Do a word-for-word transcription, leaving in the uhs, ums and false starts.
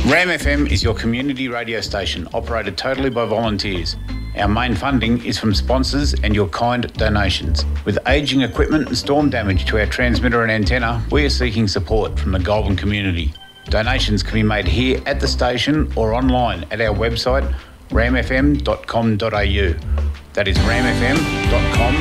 Ram F M is your community radio station, operated totally by volunteers. Our main funding is from sponsors and your kind donations. With ageing equipment and storm damage to our transmitter and antenna, we are seeking support from the Goulburn community. Donations can be made here at the station or online at our website ram f m dot com dot a u. That is ram f m dot com